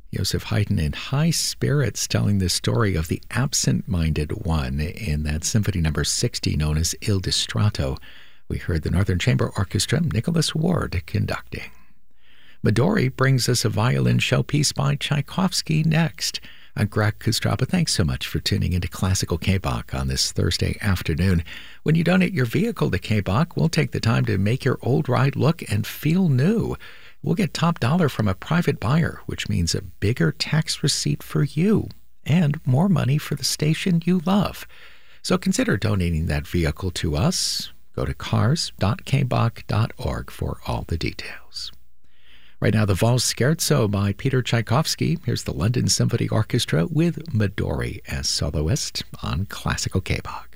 Joseph Haydn in high spirits telling the story of the absent-minded one in that Symphony No. 60 known as Il Distrato. We heard the Northern Chamber Orchestra, Nicholas Ward, conducting. Midori brings us a violin showpiece by Tchaikovsky next. I'm Greg Kostrapa. Thanks so much for tuning into Classical K-Bach on this Thursday afternoon. When you donate your vehicle to K-Bach, we'll take the time to make your old ride look and feel new. We'll get top dollar from a private buyer, which means a bigger tax receipt for you and more money for the station you love. So consider donating that vehicle to us. Go to cars.kbach.org for all the details. Right now, the Valse Scherzo by Peter Tchaikovsky. Here's the London Symphony Orchestra with Midori as soloist on Classical K-Bach.